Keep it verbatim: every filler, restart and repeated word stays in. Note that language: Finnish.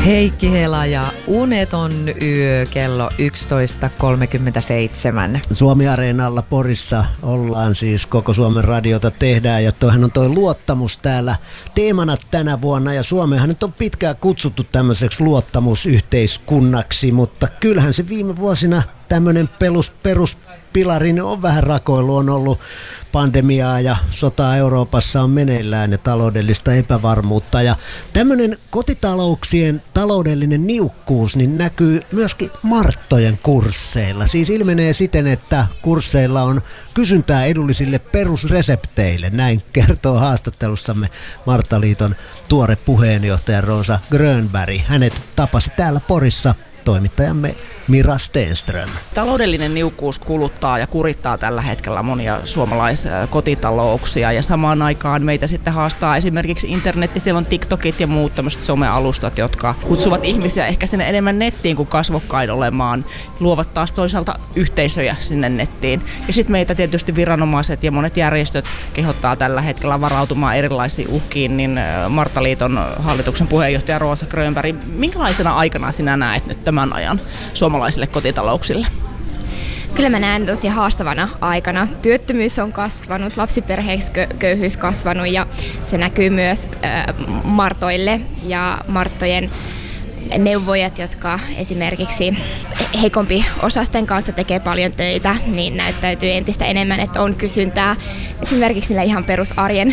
Heikki Hela ja Uneton yö kello yksitoista kolmekymmentäseitsemän. Suomi-areenalla Porissa ollaan siis, koko Suomen radiota tehdään ja toihan on toi luottamus täällä teemana tänä vuonna ja Suomeahan nyt on pitkään kutsuttu tämmöiseksi luottamusyhteiskunnaksi, mutta kyllähän se viime vuosina tämmöinen perus, peruspilari on vähän rakoillut, on ollut pandemiaa ja sotaa Euroopassa on meneillään ja taloudellista epävarmuutta ja tämmöinen kotitalouksien taloudellinen niukkuus niin näkyy myöskin Marttojen kursseilla. Siis ilmenee siten, että kursseilla on kysyntää edullisille perusresepteille. Näin kertoo haastattelussamme Marttaliiton tuore puheenjohtaja Rosa Grönberg. Hänet tapasi täällä Porissa toimittajamme Mira Stenström. Taloudellinen niukkuus kuluttaa ja kurittaa tällä hetkellä monia suomalaiskotitalouksia ja samaan aikaan meitä sitten haastaa esimerkiksi internetti, siellä on TikTokit ja muut tämmöiset somealustat, jotka kutsuvat ihmisiä ehkä sinne enemmän nettiin kuin kasvokkain olemaan, luovat taas toisaalta yhteisöjä sinne nettiin. Ja sitten meitä tietysti viranomaiset ja monet järjestöt kehottaa tällä hetkellä varautumaan erilaisiin uhkiin, niin Marttaliiton hallituksen puheenjohtaja Rosa Grönberg, minkälaisena aikana sinä näet nyt tämän ajan suomalaisille kotitalouksille? Kyllä mä näen tosi haastavana aikana. Työttömyys on kasvanut, lapsiperheköyhyys kasvanut ja se näkyy myös äh, Martoille ja Marttojen neuvojat, jotka esimerkiksi heikompi osasten kanssa tekee paljon töitä, niin näyttäytyy entistä enemmän, että on kysyntää esimerkiksi niillä ihan perusarjen